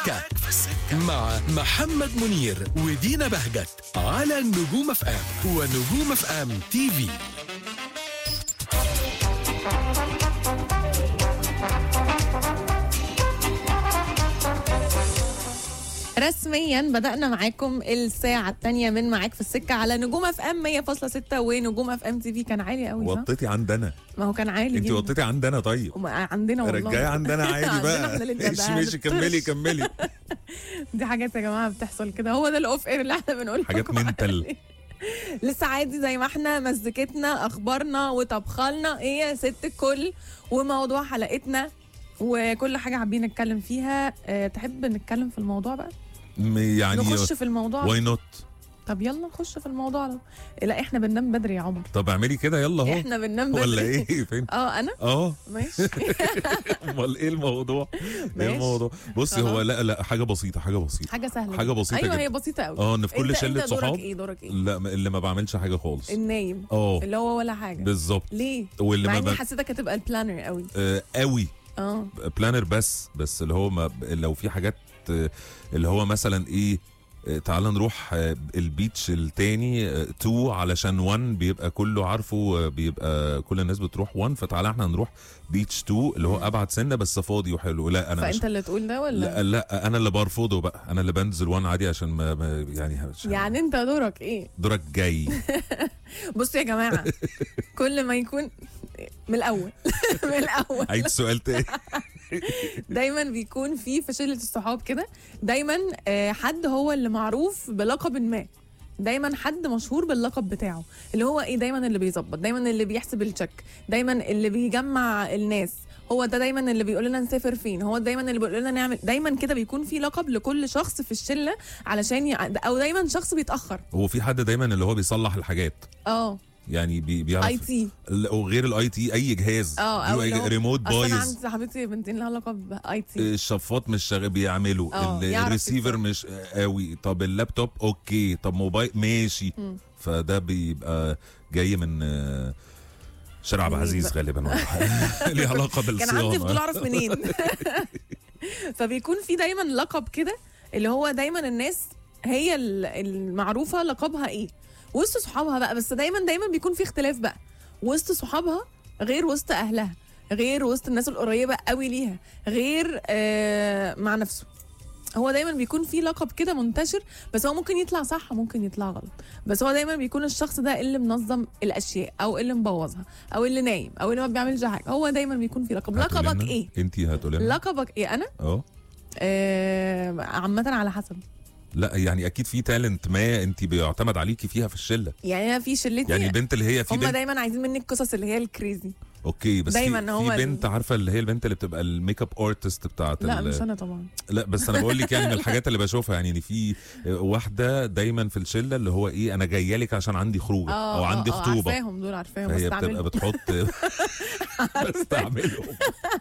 مع محمد منير ودينا بهجت على نجوم اف ام ونجوم اف ام تي في. رسميا بدأنا معاكم الساعة الثانية من معاك في السكة على نجوم اف ام 100.6 ونجوم اف ام تي في. كان عالي قوي صح؟ وطيتي عندنا. ما هو كان عالي انت جدا. وطيتي عندنا. طيب عندنا والله رجعي عندنا عادي بقى. ماشي كملي دي حاجات يا جماعة بتحصل كده، هو ده الاوف اير اللي احنا بنقول حاجات لكم منتل. عليه. لسه عادي زي ما احنا مزيكتنا اخبارنا وطبخالنا ايه يا ست الكل، وموضوع حلقتنا وكل حاجة حابين نتكلم فيها. تحب نتكلم في الموضوع بقى؟ يعني نخش في الموضوع. واي نوت. طب يلا نخش في الموضوع ده. لا احنا بننام بدري يا عمر. طب اعملي كده يلا اهو. احنا بننام بدري ولا ايه فين؟ انا ماشي. امال ايه الموضوع؟ ماشي. ايه الموضوع؟ بصي هو لا حاجه بسيطه حاجه سهله، حاجه بسيطه ايوه جدا. هي بسيطه قوي. ان في كل شله صحاب. دورك ايه؟ لا اللي ما بعملش حاجه خالص. النايم. اللي هو ولا حاجه بالظبط. ليه؟ واللي مع ما اني حسيتك هتبقى البلانر قوي. قوي. بلانر بس اللي هو لو في حاجات اللي هو مثلا ايه، تعال نروح البيتش التاني 2 علشان 1 بيبقى كله عارفه، بيبقى كل الناس بتروح 1، فتعالى احنا نروح بيتش 2 اللي هو ابعد سنه بس فاضي وحلو. لا انا فانت اللي تقول ده ولا لا انا اللي برفضه بقى، انا اللي بنزل 1 عادي عشان ما يعني انت دورك ايه؟ دورك جاي. بصوا يا جماعه كل ما يكون من الاول عيد السؤال تاني. دايما بيكون في شله الصحاب كده دايما حد هو اللي معروف بلقب ما، دايما حد مشهور باللقب بتاعه اللي هو ايه، دايما اللي بيظبط، دايما اللي بيحسب التشيك، دايما اللي بيجمع الناس، هو ده دايما اللي بيقول لنا نسافر فين، هو دايما اللي بيقول لنا نعمل. دايما كده بيكون في لقب لكل شخص في الشله علشان او دايما شخص بيتاخر. هو في حد دايما اللي هو بيصلح الحاجات. يعني بيعرف اي تي وغير الاي تي اي جهاز ريموت بايظ. انا عندي صاحبتي بنتين لها لقب اي تي. الشفاط مش شغال بيعملوا، الريسيفر مش قوي، طب اللابتوب اوكي، طب موبايل ماشي. فده بيبقى جاي من شارع عبد العزيز غالبا. ليه علاقه بالصيانه. كان عندي فضول اعرف منين. فبيكون في دايما لقب كده اللي هو دايما الناس هي المعروفه لقبها ايه وسط صحابها بقى، بس دايما بيكون في اختلاف بقى وسط صحابها غير وسط اهلها غير وسط الناس القريبه قوي ليها غير مع نفسه. هو دايما بيكون في لقب كده منتشر، بس هو ممكن يطلع صح ممكن يطلع غلط، بس هو دايما بيكون الشخص ده اللي منظم الاشياء او اللي مبوظها او اللي نايم او اللي ما بيعملش حاجه. هو دايما بيكون في لقب. لقبك ايه؟ انتي هتقولي لقبك ايه؟ انا عامه على حسب. لا يعني اكيد في تالنت ما انت بيعتمد عليكي فيها في الشله. يعني انا في شلتي يعني البنت اللي هي في هم دايما عايزين مني القصص اللي هي الكريزي. اوكي بس دايما في بنت عارفه اللي هي البنت اللي بتبقى الميك اب ارتست بتاعت. لا مش انا طبعا. لا بس انا بقول لك يعني من الحاجات اللي بشوفها يعني في واحده دايما في الشله اللي هو ايه، انا جايه لك عشان عندي خروجه او عندي خطوبه. عارفاهم دول عارفاهم هي بتبقى بتحط بستعملهم.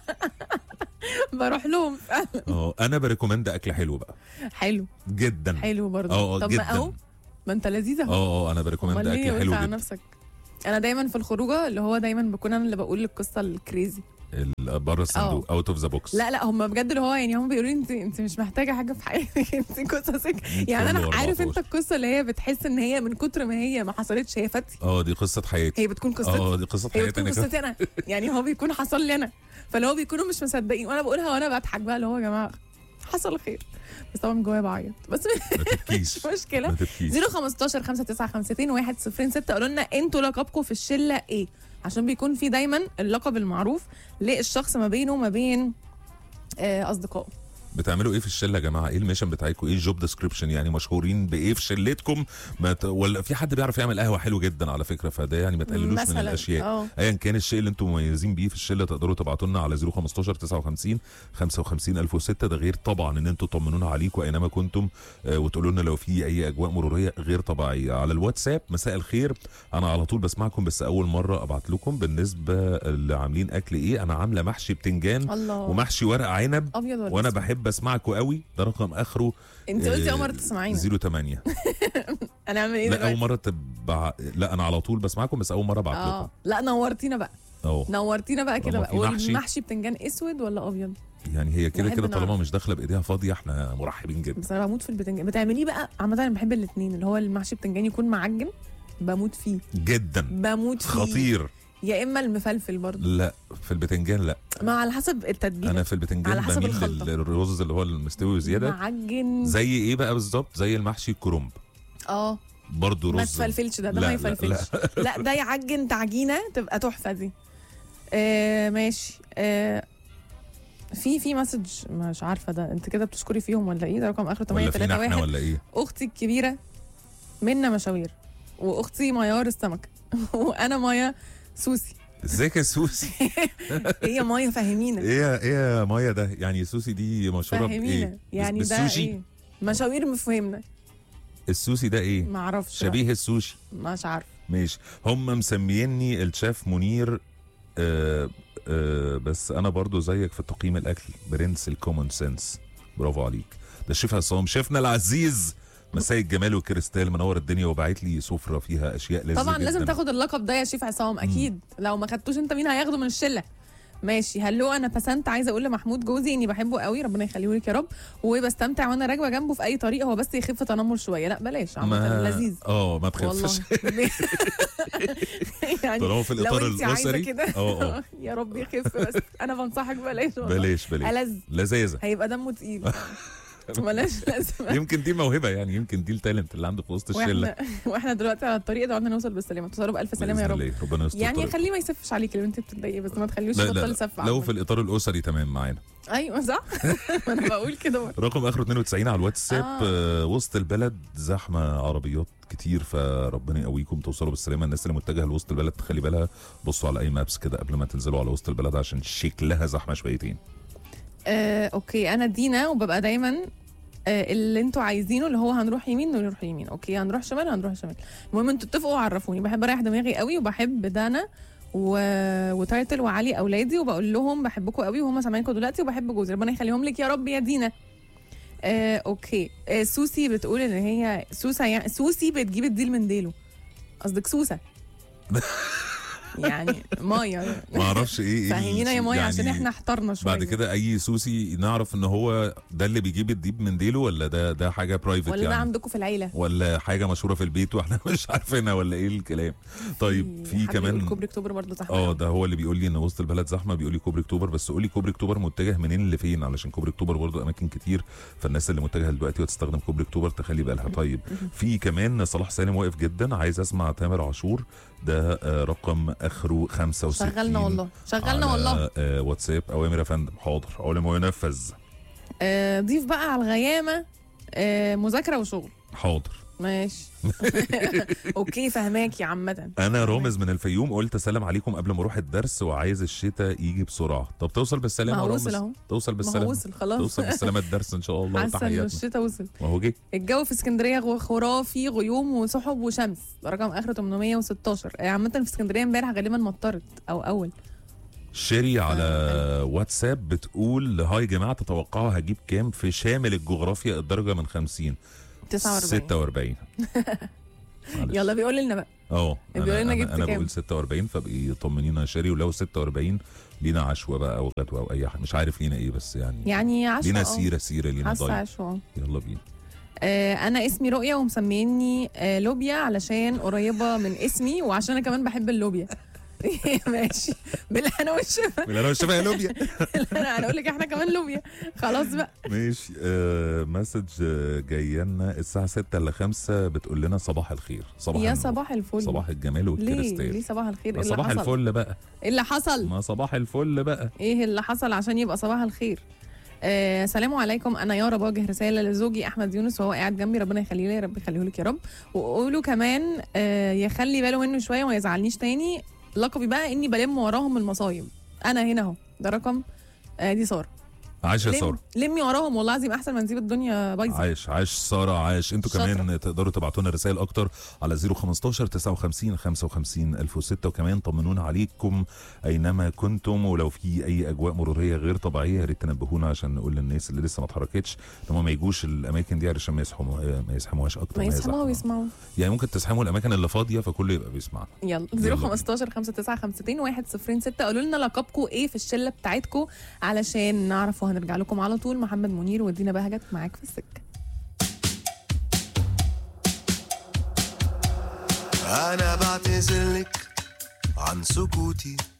بروح لهم فعلا. انا بريكومند اكل حلو بقى. حلو جدا. حلو برضه. طب جدا. اهو ما انت لذيذه اهو. انا بريكومند اكل حلو جدا. نفسك. انا دايما في الخروجه اللي هو دايما بكون انا اللي بقول القصه الكريزي بره الصندوق اوت اوف ذا بوكس. لا هم بجد اللي هو يعني هم بيقولوا لي انت مش محتاجه حاجه في حياتك. انت قصصك يعني انا عارف انت القصه اللي هي بتحس ان هي من كتر ما هي ما حصلتش هي فاتي. دي قصه حياتي. هي بتكون قصتي. دي قصه حياتي. هي بتكون قصتي انا. يعني هو بيكون حصل لي انا، فاللي هو بيكونوا مش مصدقين وانا بقولها وانا بضحك بقى اللي هو يا جماعه حصل خير، بس طبعا جوايا بعيط بس ما تبكيش. مشكله. 015 595 106 قولوا لنا انتوا لقبكم في الشله ايه، عشان بيكون في دايما اللقب المعروف للشخص ما بينه وما بين اصدقائه. بتعملوا ايه في الشله يا جماعه؟ ايه الميشن بتاعتكم؟ ايه الجوب ديسكريبشن؟ يعني مشهورين بايه في شلتكم؟ ولا في حد بيعرف يعمل قهوه حلو جدا على فكره، فده يعني ما تقللوش من الاشياء. ايا كان الشيء اللي انتم مميزين بيه في الشله تقدروا تبعتوا لنا على 015 59 55 1006. ده غير طبعا ان انتم تطمنونا عليكم اينما كنتم، وتقولوا لنا لو في اي اجواء مروريه غير طبيعيه. على الواتساب مساء الخير، انا على طول بسمعكم بس اول مره ابعت لكم. بالنسبه اللي عاملين اكل ايه، انا عامله محشي بتنجان ومحشي ورق عنب وانا بحب اسمعكم قوي. ده رقم اخره. انت قلتي اول مره تسمعينا 08. انا اعمل ايه لا اول مره لا انا على طول بسمعكم بس اول مره ابعت لكم. لا نورتينا بقى. نورتينا بقى كده بقى. والمحشي والمحشي بتنجان اسود ولا ابيض؟ يعني هي كده نحب كده طالما نعرف. مش داخله بايديها فاضيه احنا مرحبين جدا. بس انا بموت في البتنجان. بتعمليه بقى عامه؟ انا بحب الاثنين، اللي هو المحشي بتنجان يكون معجن، بموت فيه جدا. بموت فيه. خطير. يا اما المفلفل برضه. لا في البتنجان لا. ما على حسب التتبيله. انا في البتنجان على حسب بميل الخلطة. للرز اللي هو المستوي زياده. معجن. زي ايه بقى بالظبط؟ زي المحشي الكرنب برضه رز. ما تفلفلش ده لا، ما لا، يفلفلش. لا ده يعجن تعجينه تبقى تحفه دي. ماشي. في مسج مش عارفه ده انت كده بتشكري فيهم ولا ايه؟ ده رقم اخره ولا فينا احنا 831. ولا ايه؟ اختي الكبيره منى مشاوير، واختي ميار السمك وانا مايا سوسي. ازيك يا سوسي؟ هي مايا فهمينا. ايه يا مايا ده؟ يعني سوسي دي مشهوره فهمينا بايه؟ يعني ده بالسوشي؟ ايه؟ مشاوير مفهمنا. السوسي ده ايه؟ ما اعرفش. شبيه السوشي. مش عارف. ماشي. هم مسميني الشيف منير. بس انا برضو زيك في تقييم الاكل، برنس الكومون سنس. برافو عليك. ده الشيف عصام شيفنا العزيز، مساء الجمال والكريستال، منور الدنيا وبعت لي سفره فيها اشياء لذيذه طبعا جداً. لازم تاخد اللقب ده يا شيف عصام اكيد. لو ما خدتوش انت مين هياخده من الشله؟ ماشي. هلو انا بسنت عايزه اقول لمحمود جوزي اني بحبه قوي، ربنا يخليه لك يا رب، وبستمتع وانا راكبه جنبه في اي طريق. هو بس يخف تنمر شويه. لا بلاش عامه لذيذ. ما تخافش. يعني طالما في الاطار لو انت عايزه الاسري. كده يا رب يخف، بس انا بنصحك بلاش والله. بلاش ألذ. لذاذه. هيبقى دمه تقيل. ملاش لازمه. يمكن دي موهبه، يعني يمكن دي التالنت اللي عنده في وسط الشله. واحنا دلوقتي على الطريق ده، قعدنا نوصل بالسلامه. توصلوا بالف سلامه يا رب. الله. ربنا يستر. يعني خليه ما يسفش عليكي لو انت بتتضايقي، بس ما تخليهوش يبطل يسف. لو في الاطار الاسري تمام معانا. ايوه صح. انا بقول كده برضه. رقم اخره 92 على الواتساب. وسط البلد زحمه عربيات كتير، فربنا يقويكم توصلوا بالسلامه. الناس اللي متجهه لوسط البلد تخلي بالها، بصوا على اي مابس كده قبل ما تنزلوا على وسط البلد عشان شكلها زحمه شويتين. اوكي. انا دينا وببقى دايما اللي انتوا عايزينه، اللي هو هنروح يمين نروح يمين، اوكي هنروح شمال هنروح شمال، المهم انتوا اتفقوا وعرفوني. بحب اريح دماغي قوي، وبحب دانا وتايتل وعلي اولادي، وبقول لهم بحبكم قوي وهم سامعينكم دلوقتي، وبحب جوزي ربنا يخليهم لك يا رب يا دينا. اوكي. سوسي بتقول ان هي سوسه، يعني سوسي بتجيب الديل من ديله. قصدك سوسه يعني مايا. ما اعرفش ايه فهمينا يا مايا، يعني عشان احنا احترنا شويه. بعد كده اي سوسي نعرف ان هو ده اللي بيجيب الديب من ديله، ولا ده حاجه برايفت ولا يعني، ده عندكم في العيله، ولا حاجه مشهوره في البيت واحنا مش عارفينها، ولا ايه الكلام؟ طيب في كمان كوبري اكتوبر برضه زحمه. ده هو اللي بيقول لي ان وسط البلد زحمه، بيقول لي كوبري اكتوبر. بس قول لي كوبري اكتوبر متجه منين لفين، علشان كوبري اكتوبر برضه اماكن كتير، فالناس اللي متجهه دلوقتي وتستخدم كوبري اكتوبر تخلي بالها. طيب في كمان صلاح سالم واقف جدا، عايز اسمع تامر عاشور، ده رقم اخره 65. شغلنا والله شغلنا والله. واتساب. اوامر يا فندم. حاضر علم وينفذ. ضيف بقى على الغيامه. مذاكره وشغل. حاضر ماشي. اوكي فهماكي. عامه انا رامز من الفيوم، قلت اسلم عليكم قبل ما اروح الدرس، وعايز الشتاء يجي بسرعه. طب توصل بالسلامه ما يا هو رامز. وصل اهو. توصل ما بالسلامه. هو وصل خلاص. توصل بالسلامه الدرس ان شاء الله. حاسه ان وتحياتنا. الشتاء وصل. ما هو جه. الجو في اسكندريه خرافي، غيوم وسحب وشمس. رقم اخره 816. عامه في اسكندريه امبارح غالبا مطرت او اول. شيري على واتساب بتقول هاي جماعه، تتوقعوا هجيب كام في شامل الجغرافيا الدرجه من 50؟ 46. يلا بيقول لنا بقى. بيقول لنا جبت انا كام؟ بقول 46، فبقي طمنينا يا شيري. ولو 46 لينا عشوه بقى او غدوه او اي حاجه، مش عارف لينا ايه، بس يعني عشوه. لينا سيره لينا ضيف. عشوه. يلا بينا. انا اسمي رؤيا ومسميني لوبيا علشان قريبه من اسمي، وعشان انا كمان بحب اللوبيا. ماشي. بالهنا والشفا. بالهنا والشفا يا لوبيا. انا اقول لك احنا كمان لوبيا. خلاص بقى. ماشي. مسج جاي لنا الساعه 6 ل 5 بتقول لنا صباح الخير. صباح الفل. صباح الجمال والكريستال. ليه صباح الخير؟ ايه صباح الفل بقى؟ ايه اللي حصل؟ ما صباح الفل بقى. ايه اللي حصل عشان يبقى صباح الخير؟ سلام عليكم. انا يارا بوجه رساله لزوجي احمد يونس وهو قاعد جنبي، ربنا يخليه لي، يا رب يخليه لك يا رب. وقولوا كمان يخلي باله منه شويه وما يزعلنيش تاني. لقبي بقى اني بلم وراهم المصايب. انا هنا اهو. ده رقم دي ساره. عاش يا ساره. لمي وراهم والله العظيم احسن ما نسيب الدنيا بايظه. عاش ساره عاش. انتوا كمان تقدروا تبعتوا لنا رسائل اكتر على 015 59 55 1006، وكمان طمنونا عليكم اينما كنتم، ولو في اي اجواء مروريه غير طبيعيه يا ريت تنبهونا عشان نقول للناس اللي لسه ما اتحركتش ان هم ما يجوش الاماكن دي علشان ما يزحموهاش اكتر. ما يزحموها ويسمعوا، يعني ممكن تزحموا الاماكن اللي فاضيه فكله يبقى بيسمعنا. يلا 015 59 52 106. قولوا لنا لقبكم ايه في الشله بتاعتكم علشان نعرف وهنرجع لكم على طول. محمد منير ودينا بهجت معاك في السكه. انا بعتذرلك عن سكوتي